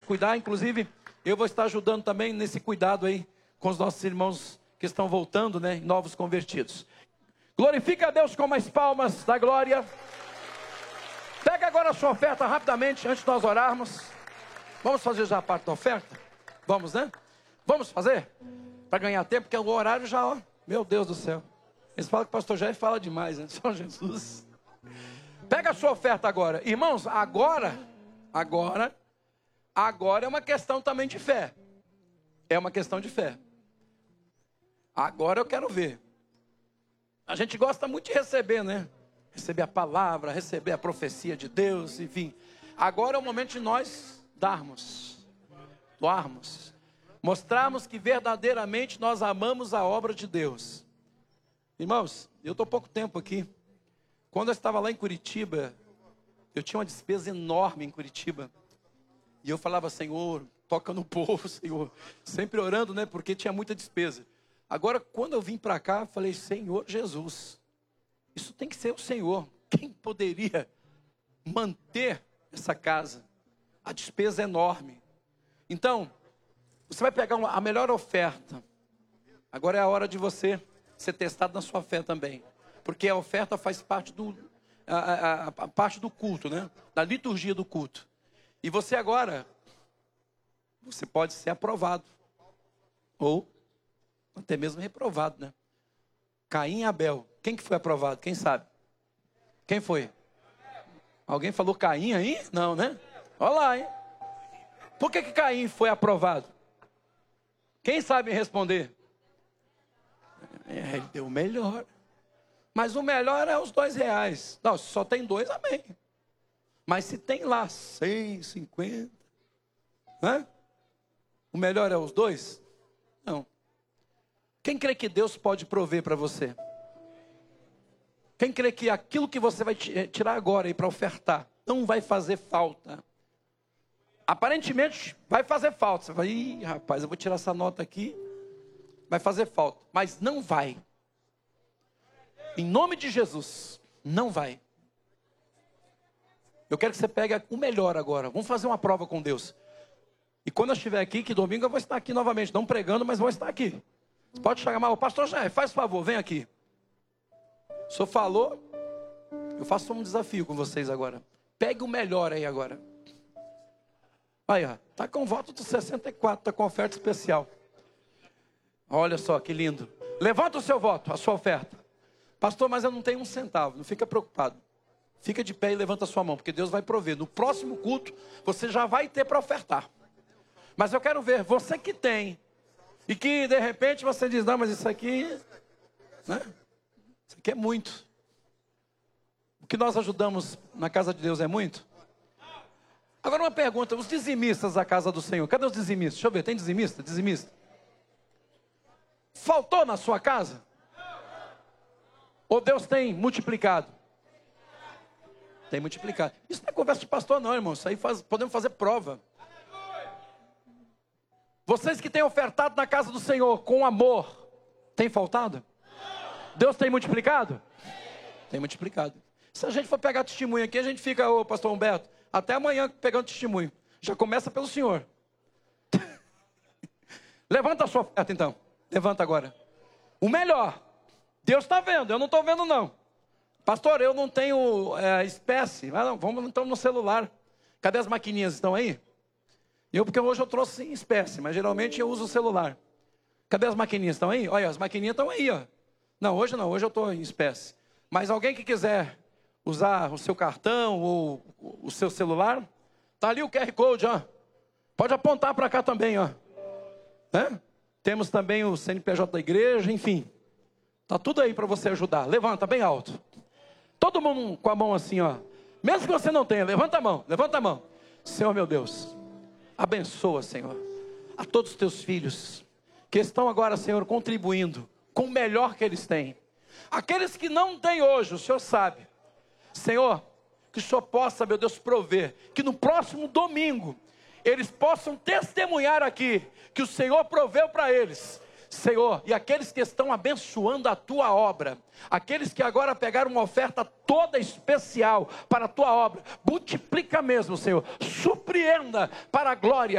cuidar. Inclusive, eu vou estar ajudando também nesse cuidado aí com os nossos irmãos que estão voltando, né? Novos convertidos. Glorifica a Deus com mais palmas da glória. Pega agora a sua oferta rapidamente, antes de nós orarmos. Vamos fazer já a parte da oferta? Vamos, né? Vamos fazer? Para ganhar tempo, porque o horário já, ó, meu Deus do céu. Eles falam que o pastor Jair fala demais, né? Só Jesus. Pega a sua oferta agora. Irmãos, agora é uma questão também de fé. É uma questão de fé. Agora eu quero ver. A gente gosta muito de receber, né? Receber a palavra, receber a profecia de Deus, enfim. Agora é o momento de nós doarmos. Mostrarmos que verdadeiramente nós amamos a obra de Deus. Irmãos, eu estou pouco tempo aqui. Quando eu estava lá em Curitiba, eu tinha uma despesa enorme em Curitiba. E eu falava, Senhor, toca no povo, Senhor. Sempre orando, né? Porque tinha muita despesa. Agora, quando eu vim para cá, eu falei, Senhor Jesus, isso tem que ser o Senhor. Quem poderia manter essa casa? A despesa é enorme. Então, você vai pegar a melhor oferta. Agora é a hora de você ser testado na sua fé também. Porque a oferta faz parte a parte do culto, né? Da liturgia do culto. E você agora, você pode ser aprovado. Ou até mesmo reprovado, né? Caim e Abel. Quem que foi aprovado? Quem sabe? Quem foi? Alguém falou Caim aí? Não, né? Olha lá, hein? Por que Caim foi aprovado? Quem sabe responder? Ele deu o melhor. Mas o melhor é os R$2. Não, se só tem 2, amém. Mas se tem lá 100, 50, né? O melhor é os 2? Não. Quem crê que Deus pode prover para você? Quem crê que aquilo que você vai tirar agora aí para ofertar não vai fazer falta? Aparentemente vai fazer falta. Você vai, ih, rapaz, eu vou tirar essa nota aqui. Vai fazer falta. Mas não vai. Em nome de Jesus, não vai. Eu quero que você pegue o melhor agora. Vamos fazer uma prova com Deus. E quando eu estiver aqui, que domingo eu vou estar aqui novamente. Não pregando, mas vou estar aqui. Você pode chamar o pastor Jair, faz favor, vem aqui. O senhor falou, eu faço um desafio com vocês agora. Pegue o melhor aí agora. Aí, ó, tá com voto do 64, tá com oferta especial. Olha só que lindo. Levanta o seu voto, a sua oferta. Pastor, mas eu não tenho um centavo, não fica preocupado. Fica de pé e levanta a sua mão, porque Deus vai prover. No próximo culto, você já vai ter para ofertar. Mas eu quero ver, você que tem, e que de repente você diz, não, mas isso aqui, né? Isso aqui é muito. O que nós ajudamos na casa de Deus é muito? Agora uma pergunta, os dizimistas da casa do Senhor, cadê os dizimistas? Deixa eu ver, tem dizimista? Dizimista? Faltou na sua casa? Ou Deus tem multiplicado? Tem multiplicado. Isso não é conversa de pastor não, irmão. Isso aí podemos fazer prova. Vocês que têm ofertado na casa do Senhor com amor, tem faltado? Deus tem multiplicado? Tem multiplicado. Se a gente for pegar testemunho aqui, a gente fica, ô pastor Humberto, até amanhã pegando testemunho. Já começa pelo Senhor. Levanta a sua oferta então. Levanta agora. O melhor. Deus está vendo, eu não estou vendo não. Pastor, eu não tenho espécie. Ah, não, vamos então no celular. Cadê as maquininhas? Estão aí? Porque hoje eu trouxe em espécie, mas geralmente eu uso o celular. Cadê as maquininhas? Estão aí? Olha, as maquininhas estão aí, ó. Não, hoje eu estou em espécie. Mas alguém que quiser usar o seu cartão ou o seu celular, está ali o QR Code, ó. Pode apontar para cá também, ó. Né? Temos também o CNPJ da igreja, enfim. Está tudo aí para você ajudar. Levanta bem alto. Todo mundo com a mão assim, ó. Mesmo que você não tenha, levanta a mão, levanta a mão. Senhor meu Deus, abençoa, Senhor, a todos os teus filhos, que estão agora, Senhor, contribuindo com o melhor que eles têm. Aqueles que não têm hoje, o Senhor sabe. Senhor, que o Senhor possa, meu Deus, prover, que no próximo domingo, eles possam testemunhar aqui, que o Senhor proveu para eles. Senhor, e aqueles que estão abençoando a tua obra, aqueles que agora pegaram uma oferta toda especial para a tua obra, multiplica mesmo, Senhor, surpreenda para a glória